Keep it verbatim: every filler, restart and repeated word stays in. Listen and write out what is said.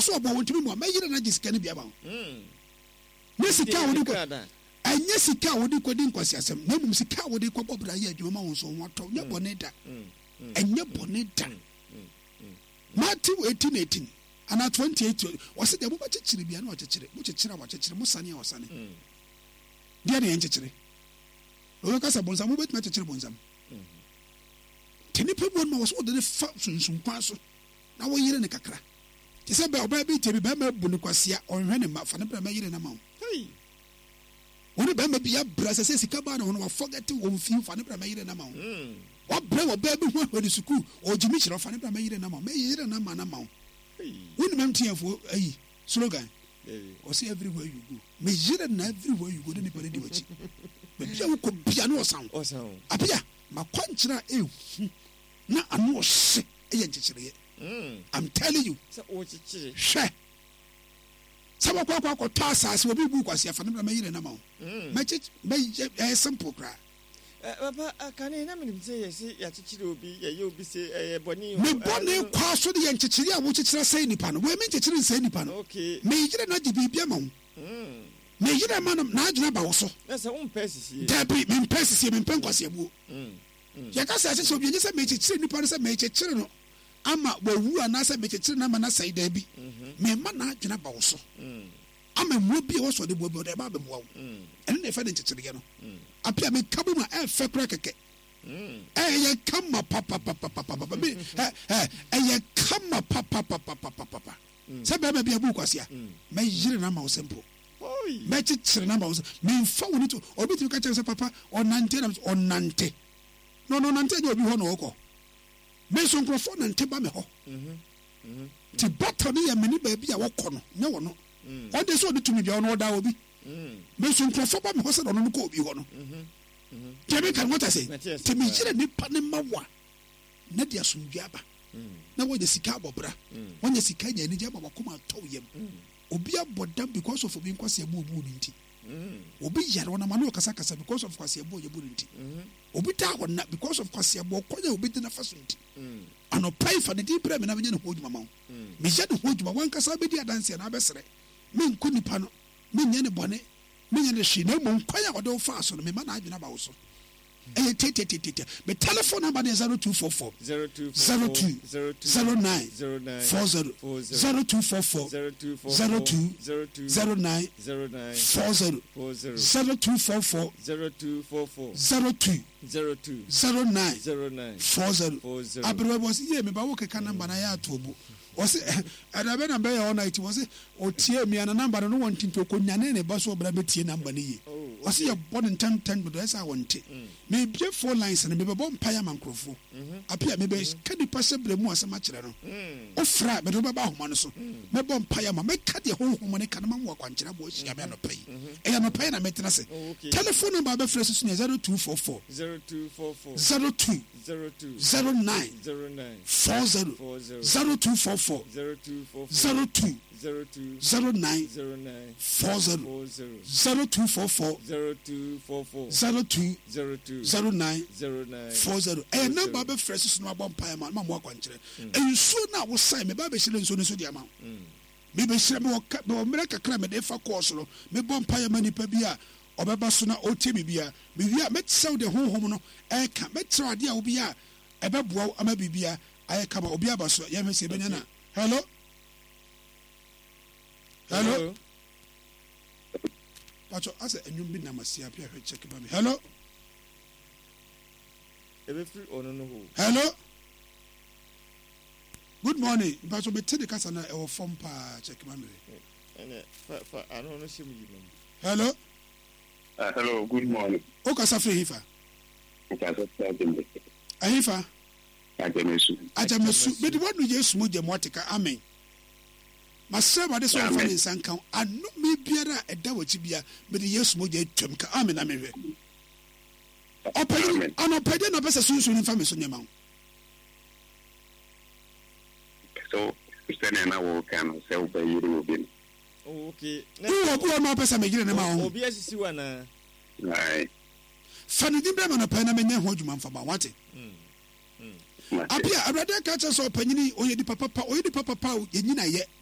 so obo wontimi mu mayire na gisika ne bia ba mm ne sika wodi ko anya sika wodi ko di nkwasi asem na mum sika wodi ko bobra ye adwuma ma won so woto nya bone da anya bone da Matthew eighteen eighteen ana twenty-eight wose de mo ba chichire bia na o chichire mo chichire wa chichire mo sane o sane dia ne chichire o ka sa bonza mo bet ma chichire bonza tini pe bon ma wose o de fa sunsun kwa so na wo yire ne kakra ti se be oba bi tebi ba ma bu ne kwasia o hwe ne ma fa ne bra ma yire na ma hey woni ba ma bia bra se sika ba na ho no forget wo mfi fa ne bra ma yire na ma wa bra wo ba bi ho ho di school o jimi chiro fa ne bra ma yire na ma ma yire na ma na ma woni mem tiafo ayi slogan o say everywhere you go me yire na everywhere you go de ni pare di wachi be bia wo ko bia no osan osan apia ma kwanchira ehu na anu o se eye nchichire Mm. I'm telling you. So what you share. Some kwa kwa kwa tasa si obi bu kwasi afa na mayire na ma. Mm. Mechi me simple cry. Eh papa can na me say yes ya chichire obi ya ye obi say eh boni. Me boni kwa so de nchichire a wo chichire say nipa no. We me nchichire say nipa no. Okay. Me yire na di bibia ma wo. Mm. Me yire ma na adwuna ba wo so. Na say un pesisi. Dabi me pesisi me penkwasi abu. Mm. Ya ka say say obi nyi say me chichire nipa no say me chichire no. Ama wawu anasa mechechire na ma na sai da bi me ma na adwena ba wo so ama mu bi wo so de bo bo de ba be bo wo ene na fa de chechire no apia me kabu ma e fe kra keke eh ye kama papa papa papa be eh eh ye kama papa papa papa se be be bia bu kwase a me yire na ma wo simple oi me chechire na ma wo me mfa wo ni to obi ti ka chese papa onante na onante no no nante de obi ho no okọ me so nkrofo na nteba me ho mhm mhm ti bottle ne ya meni ba bia wo kọ no ne wo no o de so de tumi bia no da obi mhm me so nkrofo ba me ho se no no ko obi ho no mhm mhm tebe kan what I say ti mi jire ni pa ne mawa na dia sundua ba na wo de sika bobra wo nya sika nya ni je ba koma to yem obi abodam because of obi nkwase abu obu ni nti obi yare wona ma no kasa kasa because of kwase abu obu ni nti obi ta wona because of kwase abu konya obi de na faso nti ano pay for the deep me na me ne hoduma ma me je ne hoduma wan kasa be di adanse na abesere me nko nipa no me nya ne bone me nya ne hwe na mo kwanya wode wo fa so no me ma na adwena ba wo so eh tete tete me telephone number is zero two four four zero two zero nine four zero zero two four four zero two zero nine four zero zero two four four zero two zero nine four zero abro was ye me ba wo keka number na ya atobu was adabe number ya ona it was o tie mi ana number no won tinto ko nyane ne ba so bra betie number ne ye was ye born ten ten do esa wonte me bie four lines ne me be bom paya mankrofo apia me be kadi pase bra mu asema kire no o fra me do ba homa no so me bom paya ma me kadi honhom ne kana ma wo kwankira bo hia me no pay e ya no pay na me tena se telephone number be fresh so zero two four four zero two zero two zero nine four zero zero two four four zero two zero nine four zero zero two four four zero two zero nine four zero eh number be fresh so no abon pie ma ma mo akwankire enso na wo sai me ba be hire enso no so dia ma me be hire me wo mere kakra me de fa course no me bon pie ma nipa bi a obeba so na otie bibia me wi a me tsew de honhom no eh ka me tsew ade a wo bi a ebe boa ama bibia aye kama obi abaso ya me se benya na hello hello pacho asa enyum bi na masia pia hwe check ba me hello ebe free ono no ho hello good morning pacho me tede kasa na e wo form pa check ba me ene fa fa ano no shim yi no hello uh, hello good morning o kasa free hifa o kasa free ahifa ajamesu ajamesu be di wonu yesu mo je motika amen masaba de so fa ni sankan anu me biara eda wachi bia be di yesu mo je twam ka amen na mehwe opede ano pede no pesa sunsun ni fa me so nyama so stene na wo kan se o be yiri obi okay na wo ma pesa me yiri na ma ho obi asisi wa na ai fani di bra ma na pa na me nya ho adwuma mfa ba wate apia arade ka cha so panyini oye di papa pa oye di papa pa ye nyina ye